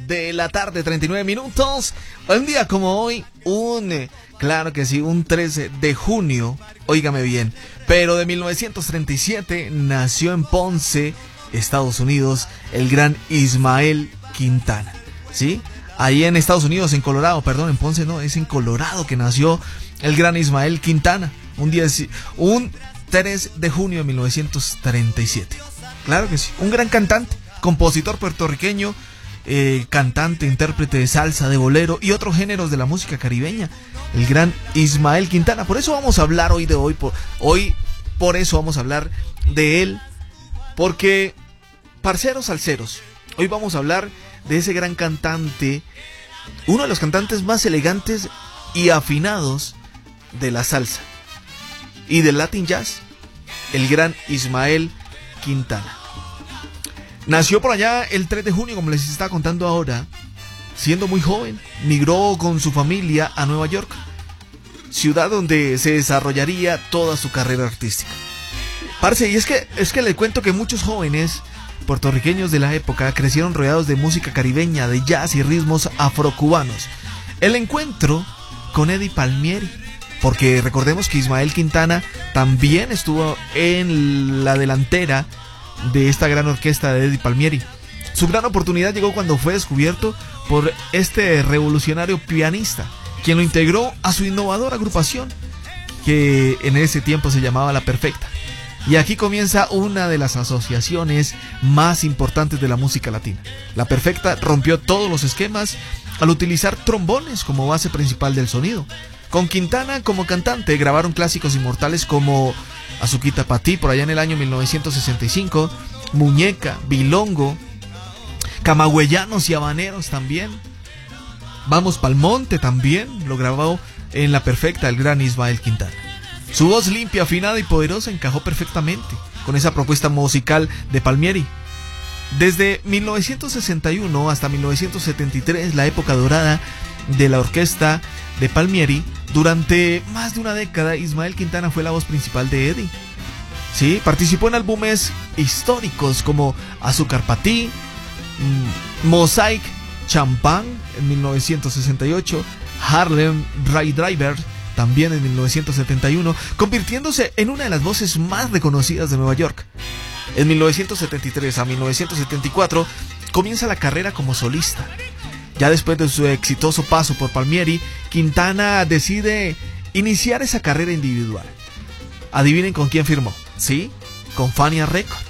de la tarde, 39 minutos. Un día como hoy, claro que sí, un 13 de junio, óigame bien, pero de 1937 nació en Ponce, Estados Unidos, el gran Ismael Quintana, ¿sí? Ahí en Estados Unidos, en Colorado, perdón, en Ponce no, es en Colorado que nació el gran Ismael Quintana, un 3 de junio de 1937. Claro que sí, un gran cantante, compositor puertorriqueño, cantante, intérprete de salsa, de bolero y otros géneros de la música caribeña, el gran Ismael Quintana. Por eso vamos a hablar por eso vamos a hablar de él, porque, parceros salseros, hoy vamos a hablar de ese gran cantante, uno de los cantantes más elegantes y afinados de la salsa y del Latin Jazz, el gran Ismael Quintana. Nació por allá el 3 de junio, como les estaba contando ahora. Siendo muy joven, migró con su familia a Nueva York, ciudad donde se desarrollaría toda su carrera artística. Parce, y es que le cuento que muchos jóvenes puertorriqueños de la época crecieron rodeados de música caribeña, de jazz y ritmos afrocubanos. El encuentro con Eddie Palmieri, porque recordemos que Ismael Quintana también estuvo en la delantera de esta gran orquesta de Eddie Palmieri. Su gran oportunidad llegó cuando fue descubierto por este revolucionario pianista, quien lo integró a su innovadora agrupación, que en ese tiempo se llamaba La Perfecta. Y aquí comienza una de las asociaciones más importantes de la música latina. La Perfecta rompió todos los esquemas al utilizar trombones como base principal del sonido. Con Quintana como cantante grabaron clásicos inmortales como Azuquita Pa' Ti por allá en el año 1965, Muñeca, Bilongo, Camagüeyanos y Habaneros también. Vamos Pa'l Monte también lo grabó en La Perfecta el gran Ismael Quintana. Su voz limpia, afinada y poderosa encajó perfectamente con esa propuesta musical de Palmieri. Desde 1961 hasta 1973, la época dorada de la orquesta de Palmieri, durante más de una década Ismael Quintana fue la voz principal de Eddie. Sí, participó en álbumes históricos como Azúcar Pa' Ti, Mosaic Champagne en 1968, Harlem Ray Driver también en 1971, convirtiéndose en una de las voces más reconocidas de Nueva York. En 1973 a 1974 comienza la carrera como solista. Ya después de su exitoso paso por Palmieri, Quintana decide iniciar esa carrera individual. Adivinen con quién firmó, ¿sí? Con Fania Records.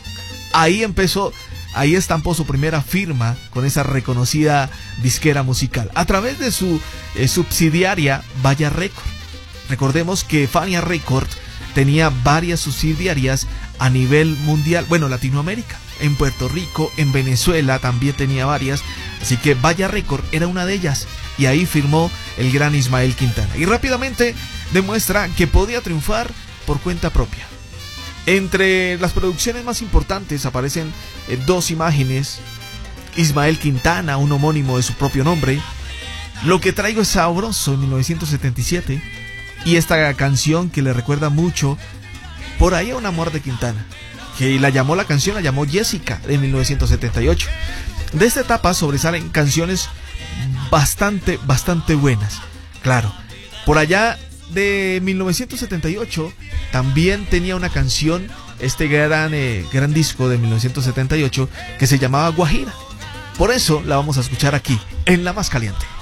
Ahí estampó su primera firma con esa reconocida disquera musical, a través de su subsidiaria Vaya Records. Recordemos que Fania Records tenía varias subsidiarias a nivel mundial, bueno, Latinoamérica, en Puerto Rico, en Venezuela también tenía varias, así que Vaya Records era una de ellas, y ahí firmó el gran Ismael Quintana, y rápidamente demuestra que podía triunfar por cuenta propia. Entre las producciones más importantes aparecen dos imágenes: Ismael Quintana, un homónimo de su propio nombre, Lo que traigo es sabroso en 1977, y esta canción que le recuerda mucho por ahí a un amor de Quintana, que la llamó Jessica, de 1978. De esta etapa sobresalen canciones bastante buenas. Claro, por allá de 1978 también tenía una canción, este gran disco de 1978, que se llamaba Guajira. Por eso la vamos a escuchar aquí, en La Más Caliente.